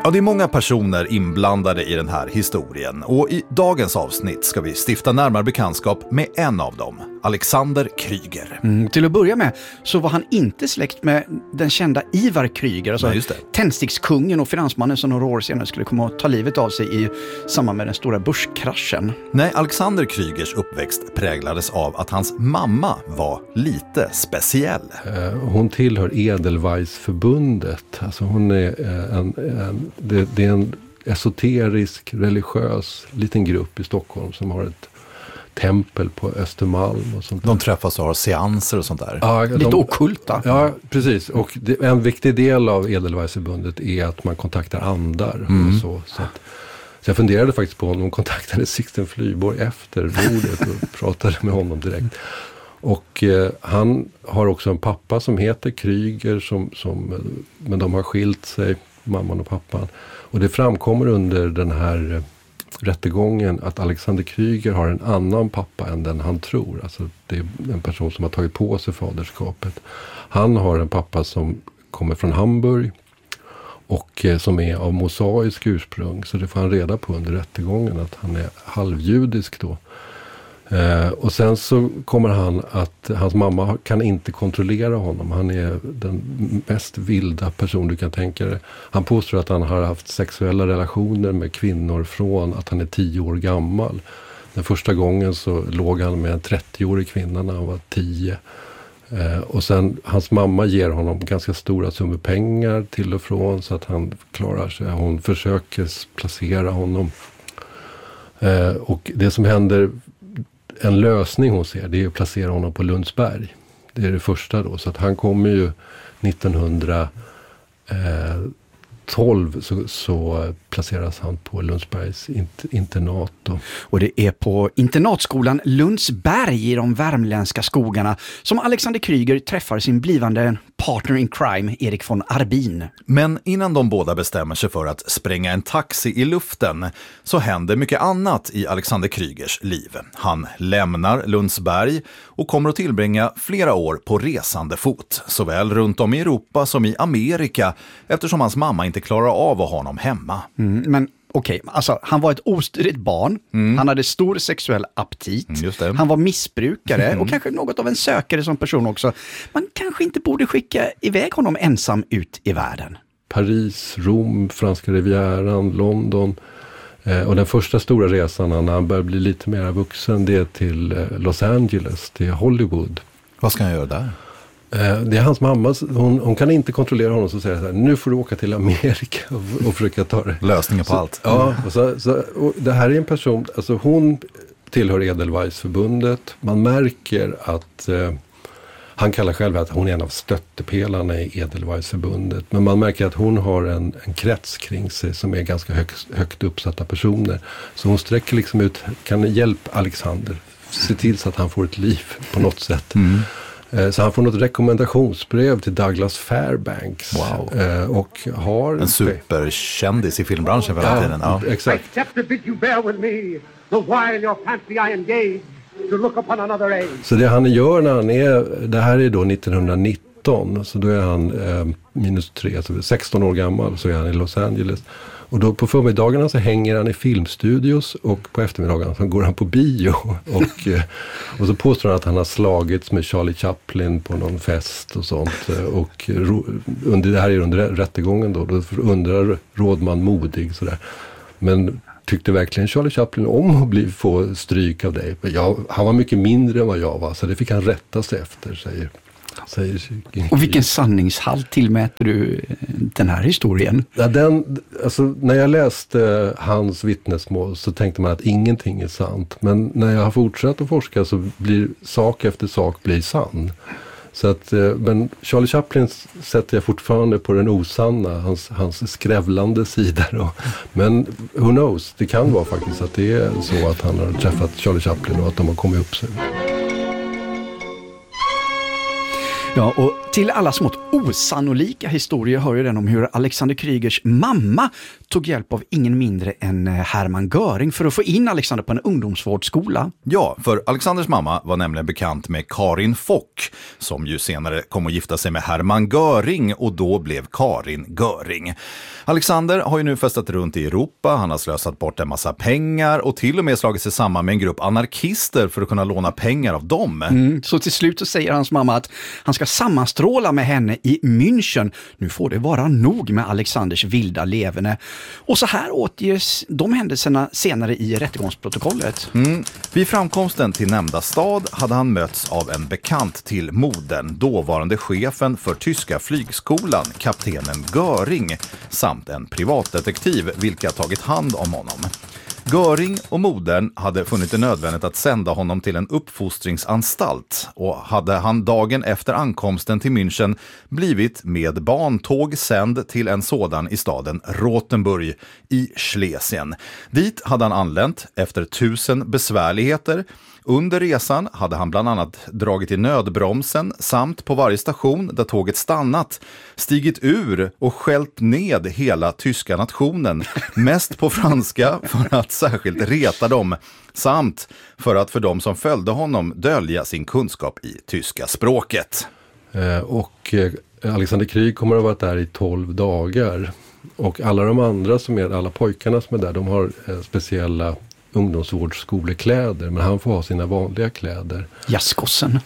Ja, det är många personer inblandade i den här historien och i dagens avsnitt ska vi stifta närmare bekantskap med en av dem, Alexander Kryger. Till att börja med så var han inte släkt med den kända Ivar Kryger, alltså tändstickskungen och finansmannen som några år senare skulle komma att ta livet av sig i samband med den stora börskraschen. Nej, Alexander Krygers uppväxt präglades av att hans mamma var lite speciell. Hon tillhör Edelweissförbundet. Alltså hon är det är en esoterisk, religiös liten grupp i Stockholm som har ett tempel på Östermalm och sånt där. De träffas och har seanser och sånt där. Ja, lite ockulta. Ja, precis. Och en viktig del av Edelweissförbundet är att man kontaktar andar och så jag funderade faktiskt på om de kontaktade Sixten Flyborg efter mordet och pratade med honom direkt. Och han har också en pappa som heter Kryger men de har skilt sig, mamman och pappan. Och det framkommer under den här rättegången att Alexander Kryger har en annan pappa än den han tror. Alltså det är en person som har tagit på sig faderskapet. Han har en pappa som kommer från Hamburg och som är av mosaisk ursprung. Så det får han reda på under rättegången att han är halvjudisk då. Och sen så kommer han att hans mamma kan inte kontrollera honom. Han är den mest vilda person du kan tänka dig. Han påstår att han har haft sexuella relationer med kvinnor från att han är 10 år gammal. Den första gången så låg han med en 30-årig kvinna när han var 10. Och sen hans mamma ger honom ganska stora summor pengar till och från så att han klarar sig. Hon försöker placera honom. Och det som händer, en lösning hon ser, det är att placera honom på Lundsberg. Det är det första då. Så att han kommer ju 1912 så placeras han på Lundsbergs internat då. Och det är på internatskolan Lundsberg i de värmländska skogarna som Alexander Kryger träffar sin blivande partner in crime, Erik von Arbin. Men innan de båda bestämmer sig för att spränga en taxi i luften så händer mycket annat i Alexander Krygers liv. Han lämnar Lundsberg och kommer att tillbringa flera år på resande fot, såväl runt om i Europa som i Amerika, eftersom hans mamma inte klarar av att ha honom hemma. Men okej, alltså han var ett ostydigt barn. Han hade stor sexuell aptit. Han var missbrukare och kanske något av en sökare som person också. Man kanske inte borde skicka iväg honom ensam ut i världen. Paris, Rom, Franska Rivieran, London. Och den första stora resan när han börjar bli lite mer vuxen, det är till Los Angeles, till Hollywood. Vad ska han göra där? Det är hans mamma, hon kan inte kontrollera honom, så säger så här: nu får du åka till Amerika och försöka ta det. Lösningen på allt. Ja, och det här är en person, alltså hon tillhör Edelweissförbundet. Man märker att han kallar själv att hon är en av stöttepelarna i Edelweissförbundet. Men man märker att hon har en krets kring sig som är ganska högt uppsatta personer. Så hon sträcker liksom ut, kan hjälpa Alexander, se till så att han får ett liv på något sätt. Så han får något rekommendationsbrev till Douglas Fairbanks. Wow. Och har en superkändis i filmbranschen för den tiden. Ja, exakt. Så det han gör när han är, det här är då 1919, så då är han -3, alltså 16 år gammal, så är han i Los Angeles. Och då på förmiddagarna så hänger han i filmstudios och på eftermiddagarna så går han på bio. Och så påstår han att han har slagits med Charlie Chaplin på någon fest och sånt. Och det här är under rättegången då undrar rådman modig sådär. Men tyckte verkligen Charlie Chaplin om att få stryk av dig? Han var mycket mindre än vad jag var, så det fick han rätta sig efter, säger. Och vilken sanningshalt tillmäter du den här historien? Ja, när jag läste hans vittnesmål så tänkte man att ingenting är sant. Men när jag har fortsatt att forska så blir sak efter sak blir sann. Så att, men Charlie Chaplin sätter jag fortfarande på den osanna, hans skrävlande sidor. Men who knows, det kan vara faktiskt att det är så att han har träffat Charlie Chaplin och att de har kommit upp sig. Ja, och Till alla smått osannolika historier hör ju den om hur Alexander Krygers mamma tog hjälp av ingen mindre än Hermann Göring för att få in Alexander på en ungdomsvårdsskola. Ja, för Alexanders mamma var nämligen bekant med Karin Fock, som ju senare kom att gifta sig med Hermann Göring och då blev Karin Göring. Alexander har ju nu festat runt i Europa, han har slösat bort en massa pengar och till och med slagit sig samman med en grupp anarkister för att kunna låna pengar av dem. Så till slut så säger hans mamma att han ska sammanstråla med henne i München. Nu får det vara nog med Alexanders vilda leverne. Och så här återges de händelserna senare i rättegångsprotokollet. Vid framkomsten till nämnda stad hade han mötts av en bekant till modern, dåvarande chefen för tyska flygskolan, kaptenen Göring, samt en privatdetektiv vilka tagit hand om honom. Göring och modern hade funnit det nödvändigt att sända honom till en uppfostringsanstalt och hade han dagen efter ankomsten till München blivit med bantåg sänd till en sådan i staden Rotenburg i Schlesien. Dit hade han anlänt efter 1000 besvärligheter. Under resan hade han bland annat dragit i nödbromsen samt på varje station där tåget stannat, stigit ur och skällt ned hela tyska nationen, mest på franska för att särskilt reta dem, samt för att för dem som följde honom dölja sin kunskap i tyska språket. Alexander Krüger kommer att ha varit där i 12 dagar och alla de andra alla pojkarna som är där, de har speciella ungdomsvårdsskolekläder, men han får ha sina vanliga kläder. Jazzgossen.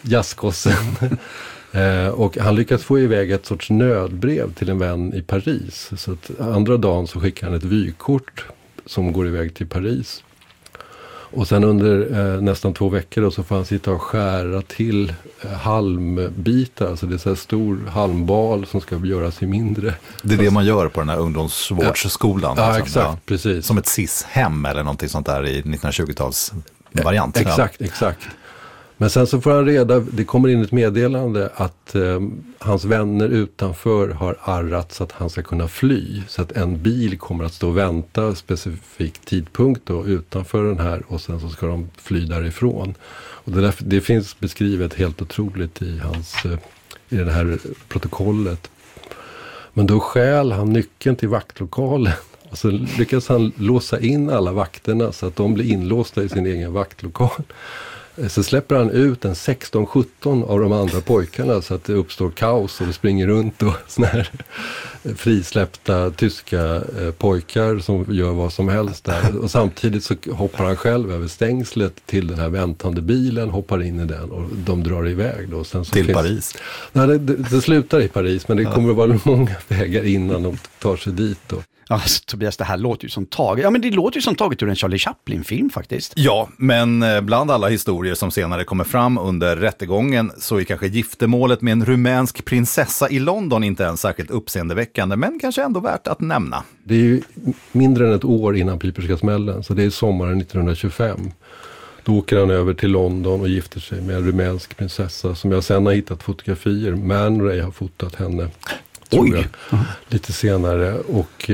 Och han lyckas få iväg ett sorts nödbrev till en vän i Paris. Så att andra dagen så skickar han ett vykort som går iväg till Paris. Och sen under nästan 2 veckor då, så får han sitta och skära till halmbitar. Alltså det är så här stor halmbal som ska göras i mindre. Det är det man gör på den här ungdomsvårdsskolan. Ja, liksom, exakt, precis. Som ett SIS-hem eller någonting sånt där i 1920-talsvariant. Exakt. Men sen så får han det kommer in ett meddelande att hans vänner utanför har arrat så att han ska kunna fly. Så att en bil kommer att stå och vänta specifik tidpunkt då, utanför den här och sen så ska de fly därifrån. Och det finns beskrivet helt otroligt i det här protokollet. Men då stjäl han nyckeln till vaktlokalen. Och så lyckas han låsa in alla vakterna så att de blir inlåsta i sin egen vaktlokal. Så släpper han ut en 16-17 av de andra pojkarna så att det uppstår kaos och det springer runt och såna här frisläppta tyska pojkar som gör vad som helst där. Och samtidigt så hoppar han själv över stängslet till den här väntande bilen, hoppar in i den och de drar iväg då. Sen så till Paris? Nej, det slutar i Paris, men det kommer att vara många vägar innan de tar sig dit då. Alltså, Tobias, det här låter ju som taget. Ja, men det låter ju som taget ur en Charlie Chaplin-film faktiskt. Ja, men bland alla historier som senare kommer fram under rättegången så är kanske giftermålet med en rumänsk prinsessa i London inte ens särskilt uppseendeväckande, men kanske ändå värt att nämna. Det är ju mindre än ett år innan Piperska smällen, så det är sommaren 1925. Då åker han över till London och gifter sig med en rumänsk prinsessa som jag sen har hittat fotografier. Man Ray har fotat henne. Lite senare och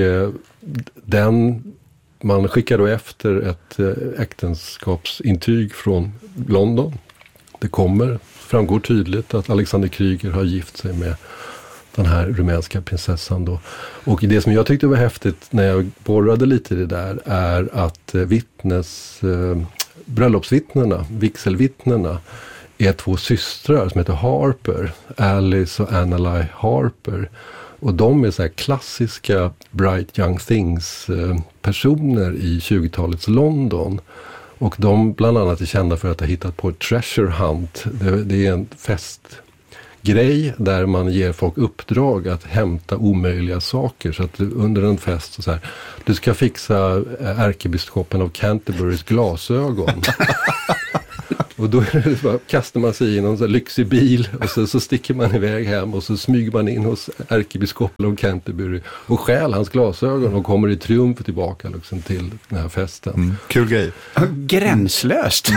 man skickar då efter ett äktenskapsintyg från London. Det framgår tydligt att Alexander Krüger har gift sig med den här rumänska prinsessan då. Och det som jag tyckte var häftigt när jag borrade lite i det där är att bröllopsvittnena, vigselvittnena är 2 systrar som heter Harper, Alice och Annalie Harper. Och de är så här klassiska Bright Young Things personer i 20-talets London. Och de bland annat är kända för att ha hittat på ett treasure hunt. Det är en festgrej där man ger folk uppdrag att hämta omöjliga saker. Så att under en fest så här, du ska fixa ärkebiskopen av Canterburys glasögon. Och då kastar man sig i någon så lyxig bil och så sticker man iväg hem och så smyger man in hos ärkebiskopen av Canterbury och stjäl hans glasögon och kommer i triumf tillbaka liksom, till den här festen. Kul grej. Gränslöst.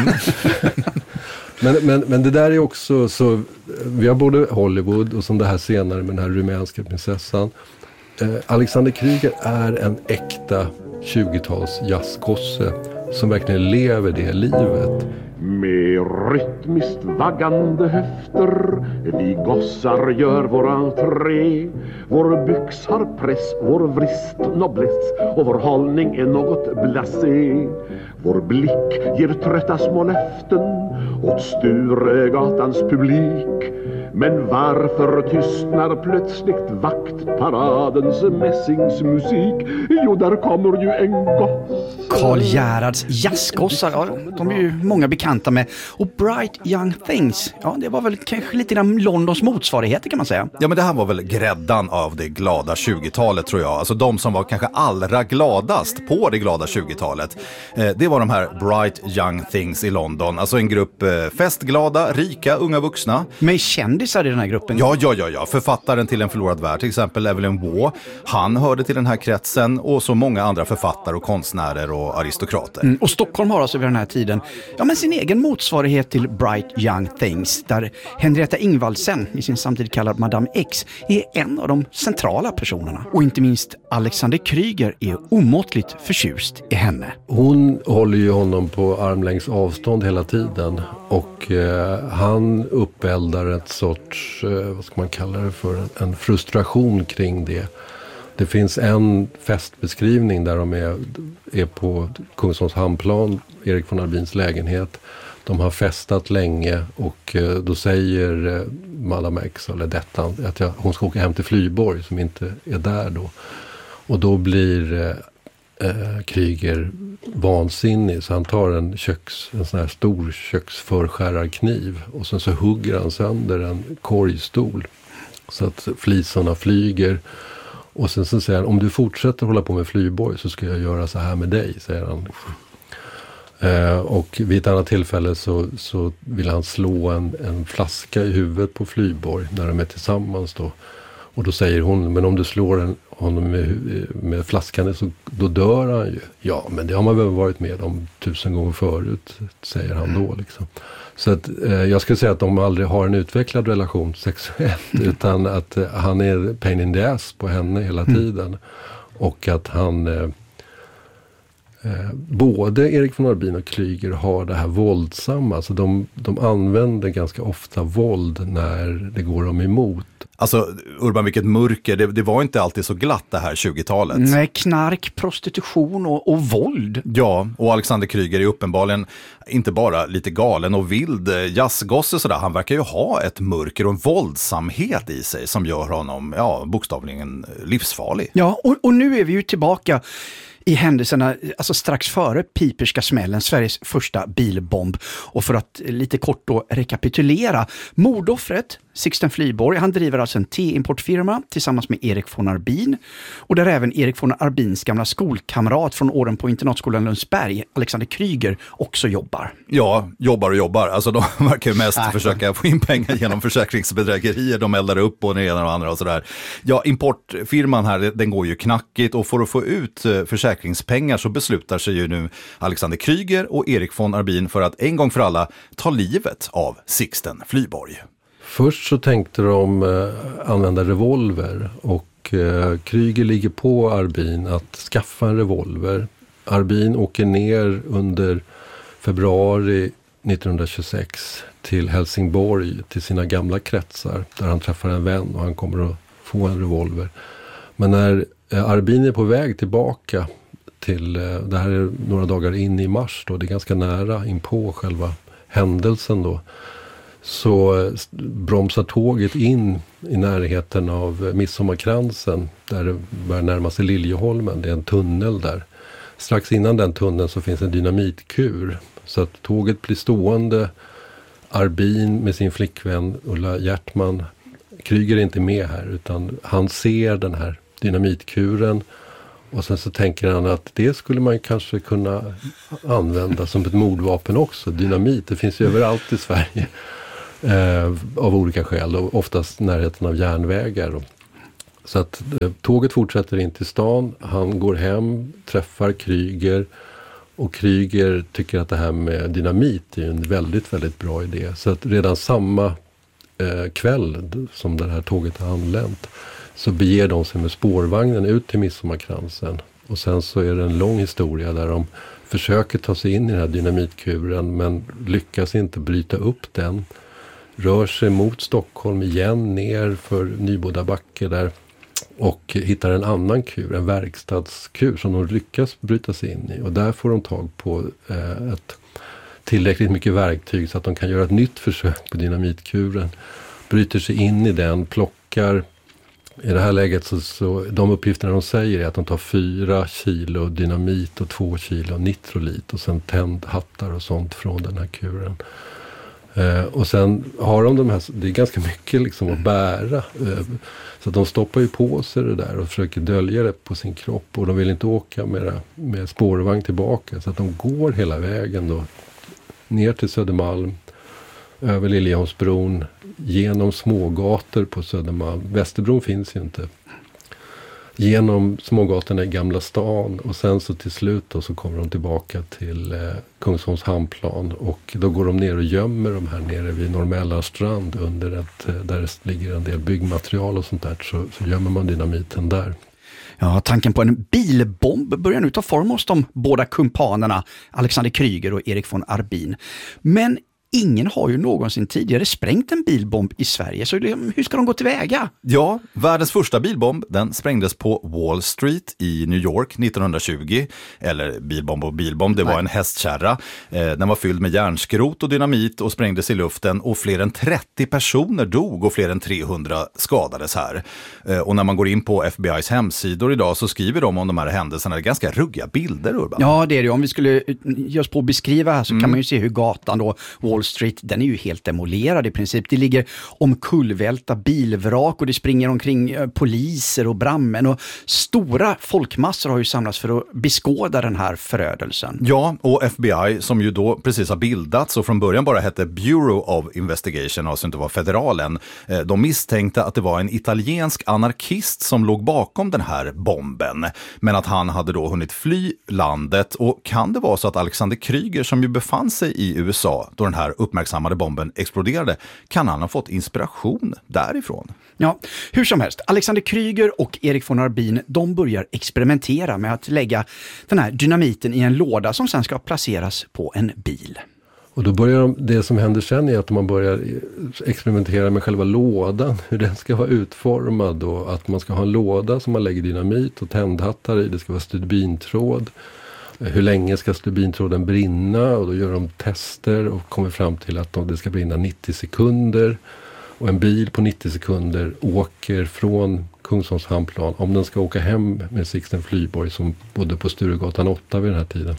Men det där är också så, vi har både Hollywood och som det här senare med den här rumänska prinsessan. Alexander Krüger är en äkta 20-tals jazzgosse som verkligen lever det livet. Med rytmiskt vaggande höfter vi gossar gör vår entré. Vår byx har press, vår vrist nobless och vår hållning är något blasé. Vår blick ger trötta små löften åt Sturegatans publik. Men varför tystnar plötsligt vaktparadens mässingsmusik? Jo, där kommer ju en goss. Karl Gerhards jazzgossar, ja, de är ju många bekanta med. Och Bright Young Things, ja, det var väl kanske lite grann Londons motsvarigheter kan man säga. Ja, men det här var väl gräddan av det glada 20-talet tror jag. Alltså de som var kanske allra gladast på det glada 20-talet. Det var de här Bright Young Things i London. Alltså en grupp festglada, rika, unga vuxna. Med kändisar i den här gruppen? Ja. Författaren till En förlorad värld, till exempel Evelyn Waugh. Han hörde till den här kretsen och så många andra författare och konstnärer och aristokrater. Och Stockholm har alltså vid den här tiden sin egen motsvarighet till Bright Young Things, där Henrietta Ingvaldsen, i sin samtid kallad Madame X, är en av de centrala personerna. Och inte minst Alexander Kryger är omåttligt förtjust i henne. Hon håller ju honom på armlängds avstånd hela tiden och han uppeldar ett sorts, vad ska man kalla det för, en frustration kring det. Det finns en festbeskrivning där de är på Kungsholms hamnplan, Erik von Arbins lägenhet. De har festat länge och då säger Madame X, eller detta, att hon ska åka hem till Flyborg som inte är där då. Och då blir Kryger vansinnig så han tar en sån här stor köksförskärarkniv och sen så hugger han sönder en korgstol så att flisorna flyger. Och sen så säger han, om du fortsätter hålla på med Flyborg så ska jag göra så här med dig, säger han. Och vid ett annat tillfälle så vill han slå en flaska i huvudet på Flyborg när de är tillsammans då. Och då säger hon, men om du slår honom med flaskan så då dör han ju. Ja, men det har man väl varit med om 1000 gånger förut, säger han då liksom. Så att, jag skulle säga att de aldrig har en utvecklad relation sexuellt utan att han är pain in the ass på henne hela tiden. Och att han, både Erik von Arbin och Kryger har det här våldsamma. Alltså de använder ganska ofta våld när det går dem emot. Alltså Urban, vilket mörker, det var inte alltid så glatt det här 20-talet. Nej, knark, prostitution och våld. Ja, och Alexander Kryger är uppenbarligen inte bara lite galen och vild jazzgosse sådär. Han verkar ju ha ett mörker och en våldsamhet i sig som gör honom, bokstavligen livsfarlig. Ja, och nu är vi ju tillbaka i händelserna, alltså strax före Piperska smällen, Sveriges första bilbomb. Och för att lite kort då rekapitulera, mordoffret Sixten Flyborg, han driver alltså en teimportfirma tillsammans med Erik von Arbin. Och där även Erik von Arbins gamla skolkamrat från åren på internatskolan Lundsberg, Alexander Kryger, också jobbar. Ja, jobbar. Alltså de verkar ju mest försöka få in pengar genom försäkringsbedrägerier. De eldar upp både det ena och det andra och sådär. Ja, importfirman här, den går ju knackigt och för att få ut försäkringspengar så beslutar sig ju nu Alexander Kryger och Erik von Arbin för att en gång för alla ta livet av Sixten Flyborg. Först så tänkte de använda revolver och Kryger ligger på Arbin att skaffa en revolver. Arbin åker ner under februari 1926 till Helsingborg till sina gamla kretsar där han träffar en vän och han kommer att få en revolver. Men när Arbin är på väg tillbaka till, det här är några dagar in i mars då, det är ganska nära in på själva händelsen då, så bromsar tåget in i närheten av Midsommarkransen där det börjar närma sig Liljeholmen. Det är en tunnel där. Strax innan den tunneln så finns en dynamitkur. Så att tåget blir stående. Arbin med sin flickvän Ulla Hjärtman. Kryger är inte med här utan han ser den här dynamitkuren. Och sen så tänker han att det skulle man kanske kunna använda som ett mordvapen också. Dynamit, det finns ju överallt i Sverige. Av olika skäl och oftast närheten av järnvägar. Så att tåget fortsätter in till stan, han går hem, träffar Kryger och Kryger tycker att det här med dynamit är en väldigt, väldigt bra idé. Så att redan samma kväll som det här tåget har anlänt så beger de sig med spårvagnen ut till Midsommarkransen Och sen så är det en lång historia där de försöker ta sig in i den här dynamitkuren men lyckas inte bryta upp den. Rör sig mot Stockholm igen, ner för Nybodabacke där och hittar en annan kur, en verkstadskur som de lyckas bryta sig in i. Och där får de tag på ett tillräckligt mycket verktyg så att de kan göra ett nytt försök på dynamitkuren. Bryter sig in i den, plockar. I det här läget så de uppgifterna de säger är att de tar 4 kilo dynamit och 2 kilo nitrolit och sen tändhattar och sånt från den här kuren. Och sen har de här, det är ganska mycket liksom att bära. Så att de stoppar ju på sig det där och försöker dölja det på sin kropp. Och de vill inte åka med spårvagn tillbaka. Så att de går hela vägen då ner till Södermalm, över Liljeholmsbron, genom smågator på Södermalm. Västerbron finns ju inte. Genom smågatorna i Gamla stan och sen så till slut då så kommer de tillbaka till Kungsholms hamnplan och då går de ner och gömmer de här nere vid Norrmällarstrand under där det ligger en del byggmaterial och sånt där så gömmer man dynamiten där. Ja, tanken på en bilbomb börjar nu ta form hos de båda kumpanerna Alexander Kryger och Erik von Arbin. Men ingen har ju någonsin tidigare sprängt en bilbomb i Sverige, så hur ska de gå tillväga? Ja, världens första bilbomb, den sprängdes på Wall Street i New York 1920. Eller bilbomb, det var en hästkärra. Den var fylld med järnskrot och dynamit och sprängdes i luften och fler än 30 personer dog och fler än 300 skadades här. Och när man går in på FBI:s hemsidor idag så skriver de om de här händelserna. Det är ganska ruggiga bilder, Urban. Ja, det är det. Om vi skulle ge oss på att beskriva här så kan man ju se hur gatan då, Wall Street, den är ju helt demolerad i princip. Det ligger omkullvälta bilvrak och det springer omkring poliser och brandmän och stora folkmassor har ju samlats för att beskåda den här förödelsen. Ja, och FBI som ju då precis har bildats och från början bara hette Bureau of Investigation, alltså inte var federalen. De misstänkte att det var en italiensk anarkist som låg bakom den här bomben, men att han hade då hunnit fly landet. Och kan det vara så att Alexander Kryger, som ju befann sig i USA då den här uppmärksammade bomben exploderade, kan han ha fått inspiration därifrån? Ja, hur som helst. Alexander Kryger och Erik von Arbin, de börjar experimentera med att lägga den här dynamiten i en låda som sen ska placeras på en bil. Och då börjar det som händer sen är att man börjar experimentera med själva lådan, hur den ska vara utformad och att man ska ha en låda som man lägger dynamit och tändhattar i, det ska vara stubintråd. Hur länge ska stubintråden brinna och då gör de tester och kommer fram till att det ska brinna 90 sekunder och en bil på 90 sekunder åker från Kungsholms hamnplan om den ska åka hem med Sixten Flyborg som bodde på Sturegatan 8 vid den här tiden.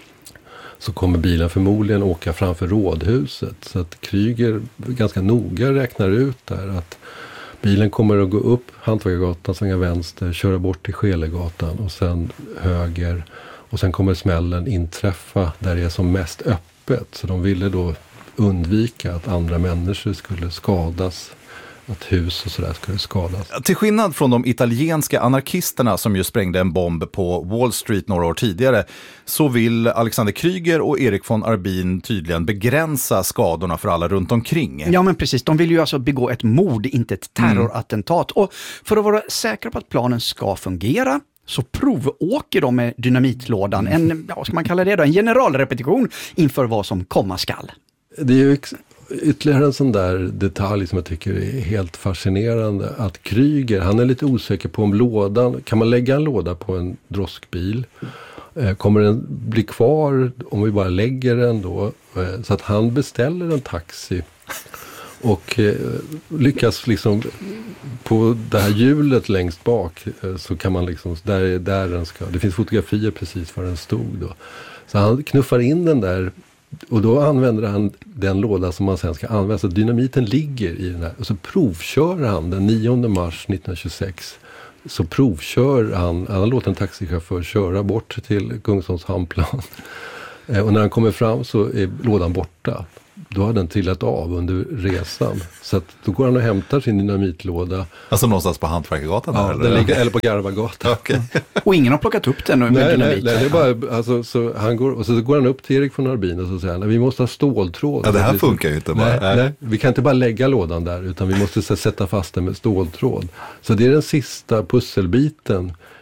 Så kommer bilen förmodligen åka framför rådhuset så att Kryger ganska noga räknar ut där att bilen kommer att gå upp Hantverkargatan, svänga vänster, köra bort till Skelegatan och sen höger. Och sen kommer smällen inträffa där det är som mest öppet. Så de ville då undvika att andra människor skulle skadas. Att hus och sådär skulle skadas. Till skillnad från de italienska anarkisterna som ju sprängde en bomb på Wall Street några år tidigare så vill Alexander Kryger och Erik von Arbin tydligen begränsa skadorna för alla runt omkring. Ja men precis, de vill ju alltså begå ett mord, inte ett terrorattentat. Och för att vara säkra på att planen ska fungera så provåker de med dynamitlådan. Vad ska man kalla det då? En generalrepetition inför vad som komma skall. Det är ju ytterligare en sån där detalj som jag tycker är helt fascinerande. Att Kryger, han är lite osäker på om lådan, kan man lägga en låda på en droskbil? Kommer den bli kvar om vi bara lägger den då? Så att han beställer en taxi och lyckas liksom på det här hjulet längst bak så kan man liksom, där den ska, det finns fotografier precis var den stod då. Så han knuffar in den där och då använder han den låda som man sen ska använda. Så dynamiten ligger i den här och så provkör han den 9 mars 1926. Så provkör han låter en taxichaufför köra bort till Kungsholms hamnplan. Och när han kommer fram så är lådan borta. Då har den trillat av under resan. Så att då går han och hämtar sin dynamitlåda. Alltså någonstans på Hantverkargatan? Ja, eller? Eller på Garvagatan. Okay. Och ingen har plockat upp den med dynamit? Nej, det är bara, alltså, så han går, och så går han upp till Erik von Arbin och så säger han, vi måste ha ståltråd. Ja, det här funkar ju inte bara. Nej, vi kan inte bara lägga lådan där utan vi måste sätta fast den med ståltråd. Så det är den sista pusselbiten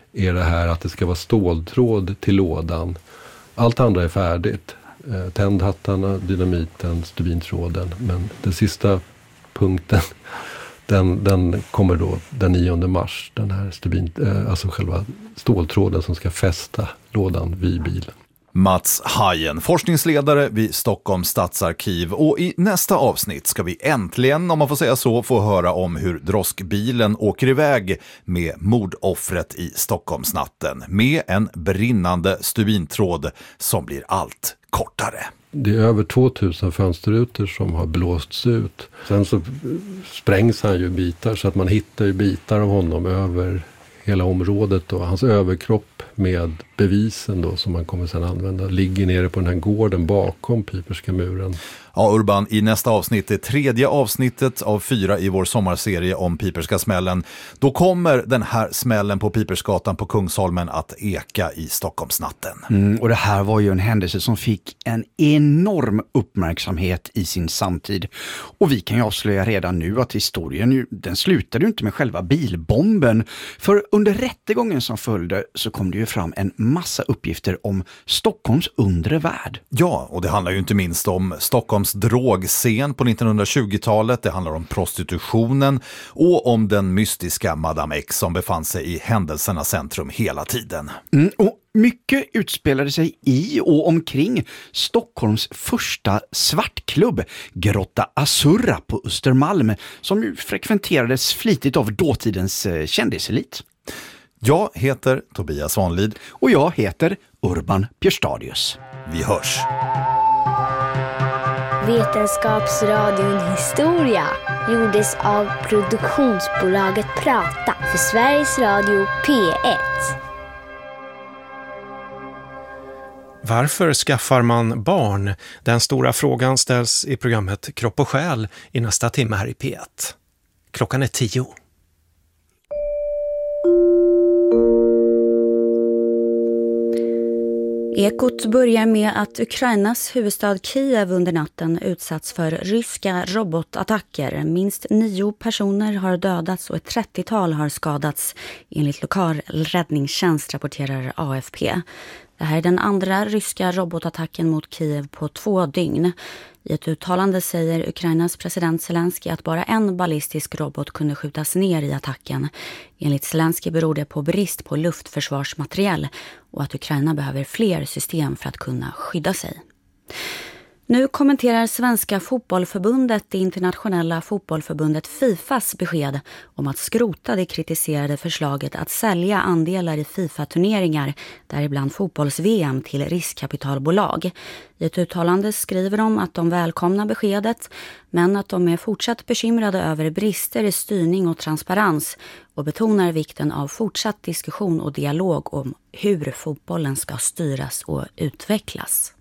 är det här att det ska vara ståltråd till lådan. Allt andra är färdigt. Tändhattarna, dynamiten, stubintråden. Men den sista punkten, den kommer då den 9 mars. Den här alltså själva ståltråden som ska fästa lådan vid bilen. Mats Hajen, forskningsledare vid Stockholms stadsarkiv, och i nästa avsnitt ska vi äntligen, om man får säga så, få höra om hur droskbilen åker iväg med mordoffret i Stockholmsnatten med en brinnande stubintråd som blir allt kortare. Det är över 2000 fönsterrutor som har blåsts ut. Sen så sprängs han ju bitar så att man hittar ju bitar av honom över hela området, och hans överkropp med bevisen då som man kommer sedan använda ligger nere på den här gården bakom Piperska muren. Ja, Urban, i nästa avsnitt, det 3:e avsnittet av 4 i vår sommarserie om Piperska smällen, då kommer den här smällen på Pipersgatan på Kungsholmen att eka i Stockholmsnatten. Och det här var ju en händelse som fick en enorm uppmärksamhet i sin samtid. Och vi kan ju avslöja redan nu att historien, den slutade ju inte med själva bilbomben. För under rättegången som följde så kom det ju fram en massa uppgifter om Stockholms undre värld. Ja, och det handlar ju inte minst om Stockholms drogscen på 1920-talet. Det handlar om prostitutionen och om den mystiska Madame X som befann sig i händelsernas centrum hela tiden. Och mycket utspelade sig i och omkring Stockholms första svartklubb, Grotta Azzurra på Östermalm, som ju frekventerades flitigt av dåtidens kändiselit. Jag heter Tobias Svanlid. Och jag heter Urban Björstadius. Vi hörs. Vetenskapsradion Historia gjordes av produktionsbolaget Prata för Sveriges Radio P1. Varför skaffar man barn? Den stora frågan ställs i programmet Kropp och själ i nästa timme här i P1. Klockan är 10. Ekot börjar med att Ukrainas huvudstad Kiev under natten utsatts för ryska robotattacker. Minst 9 personer har dödats och ett 30-tal har skadats, enligt lokal räddningstjänst, rapporterar AFP. Det här är den andra ryska robotattacken mot Kiev på 2 dygn. I ett uttalande säger Ukrainas president Zelensky att bara en ballistisk robot kunde skjutas ner i attacken. Enligt Zelensky beror det på brist på luftförsvarsmateriel och att Ukraina behöver fler system för att kunna skydda sig. Nu kommenterar Svenska fotbollförbundet det internationella fotbollförbundet FIFAs besked om att skrota det kritiserade förslaget att sälja andelar i FIFA-turneringar, däribland fotbolls-VM, till riskkapitalbolag. I ett uttalande skriver de att de välkomnar beskedet, men att de är fortsatt bekymrade över brister i styrning och transparens och betonar vikten av fortsatt diskussion och dialog om hur fotbollen ska styras och utvecklas.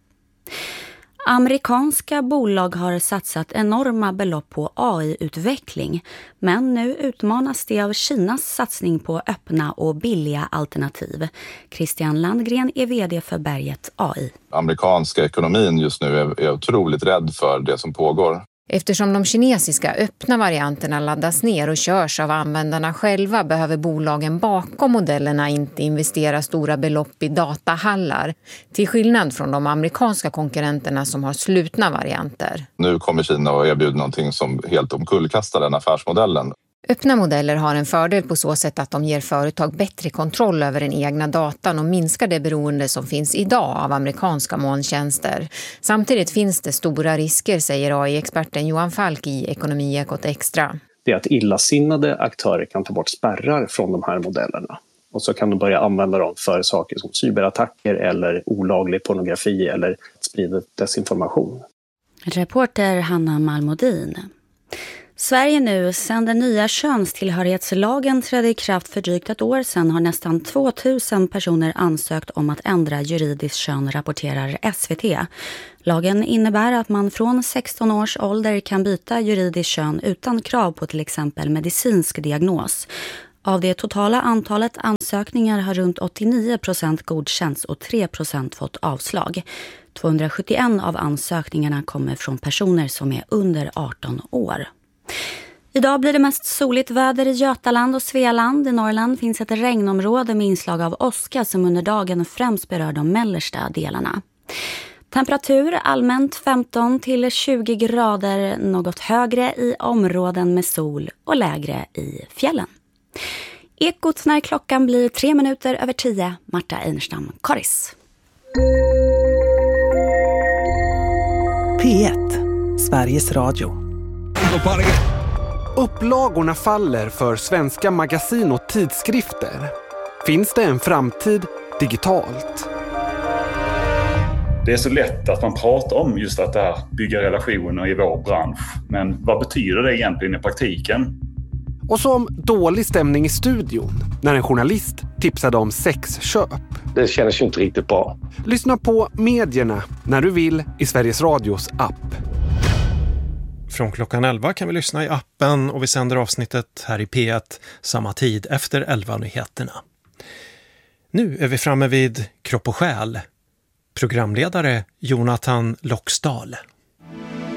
Amerikanska bolag har satsat enorma belopp på AI-utveckling, men nu utmanas det av Kinas satsning på öppna och billiga alternativ. Christian Landgren är vd för Berget AI. Amerikanska ekonomin just nu är otroligt rädd för det som pågår. Eftersom de kinesiska öppna varianterna laddas ner och körs av användarna själva behöver bolagen bakom modellerna inte investera stora belopp i datahallar, till skillnad från de amerikanska konkurrenterna som har slutna varianter. Nu kommer Kina att erbjuda någonting som helt omkullkastar den affärsmodellen. Öppna modeller har en fördel på så sätt att de ger företag bättre kontroll över den egna datan och minskar det beroende som finns idag av amerikanska molntjänster. Samtidigt finns det stora risker, säger AI-experten Johan Falk i Ekonomiekot Extra. Det är att illasinnade aktörer kan ta bort spärrar från de här modellerna. Och så kan de börja använda dem för saker som cyberattacker eller olaglig pornografi eller sprida desinformation. Reporter Hanna Malmodin. Sverige nu, sedan den nya könstillhörighetslagen trädde i kraft för drygt ett år sedan, har nästan 2000 personer ansökt om att ändra juridiskt kön, rapporterar SVT. Lagen innebär att man från 16 års ålder kan byta juridiskt kön utan krav på till exempel medicinsk diagnos. Av det totala antalet ansökningar har runt 89% godkänts och 3% fått avslag. 271 av ansökningarna kommer från personer som är under 18 år. Idag blir det mest soligt väder i Götaland och Svealand. I Norrland finns ett regnområde med inslag av åska som under dagen främst berör de mellersta delarna. Temperatur allmänt 15 till 20 grader, något högre i områden med sol och lägre i fjällen. Ekot när klockan blir 3 minuter över 10. Marta Einerstam, Karis. P1, Sveriges Radio. Upplagorna faller för svenska magasin och tidskrifter. Finns det en framtid digitalt? Det är så lätt att man pratar om just att det här bygga relationer i vår bransch. Men vad betyder det egentligen i praktiken? Och så om dålig stämning i studion när en journalist tipsade om sexköp. Det känns ju inte riktigt bra. Lyssna på medierna när du vill i Sveriges Radios app. Från klockan 11 kan vi lyssna i appen och vi sänder avsnittet här i P1 samma tid efter 11-nyheterna. Nu är vi framme vid Kropp och själ. Programledare Jonathan Loxdal.